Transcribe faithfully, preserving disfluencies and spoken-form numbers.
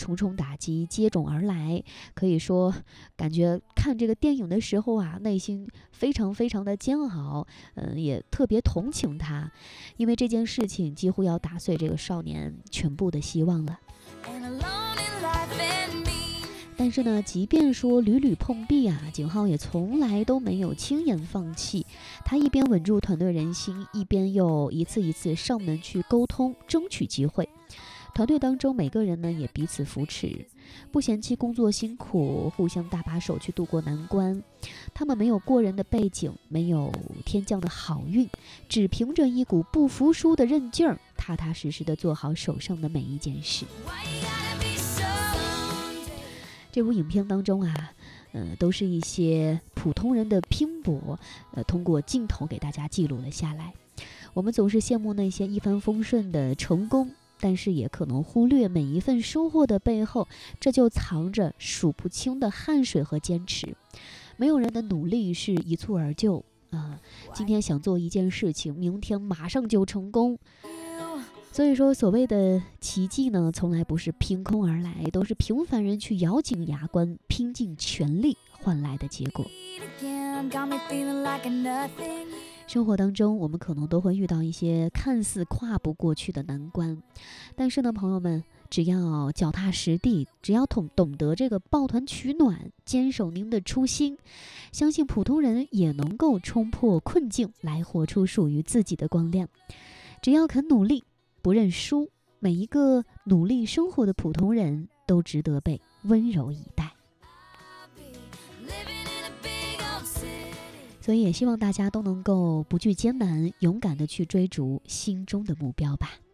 重重打击接踵而来，可以说感觉看这个电影的时候啊，内心非常非常的煎熬，嗯，也特别同情他，因为这件事情几乎要打碎这个少年全部的希望了。但是呢，即便说屡屡碰壁啊，景浩也从来都没有轻言放弃。他一边稳住团队人心，一边又一次一次上门去沟通，争取机会。团队当中每个人呢也彼此扶持，不嫌弃工作辛苦，互相搭把手去度过难关。他们没有过人的背景，没有天降的好运，只凭着一股不服输的韧劲儿，踏踏实实的做好手上的每一件事。这部影片当中啊，呃，都是一些普通人的拼搏，呃，通过镜头给大家记录了下来。我们总是羡慕那些一帆风顺的成功，但是也可能忽略每一份收获的背后，这就藏着数不清的汗水和坚持。没有人的努力是一蹴而就啊、呃！今天想做一件事情，明天马上就成功。所以说，所谓的奇迹呢，从来不是凭空而来，都是平凡人去咬紧牙关，拼尽全力换来的结果。生活当中，我们可能都会遇到一些看似跨不过去的难关，但是呢，朋友们，只要脚踏实地，只要懂懂得这个抱团取暖，坚守您的初心，相信普通人也能够冲破困境，来活出属于自己的光亮。只要肯努力，不认输，每一个努力生活的普通人都值得被温柔以待。所以也希望大家都能够不惧艰难，勇敢地去追逐心中的目标吧。